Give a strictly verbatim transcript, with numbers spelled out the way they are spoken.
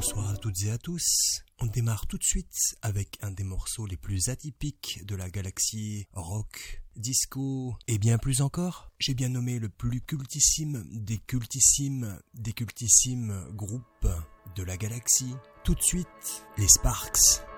Bonsoir à toutes et à tous. On démarre tout de suite avec un des morceaux les plus atypiques de la galaxie rock, disco et bien plus encore. J'ai bien nommé le plus cultissime des cultissimes des cultissimes groupes de la galaxie. Tout de suite, les Sparks.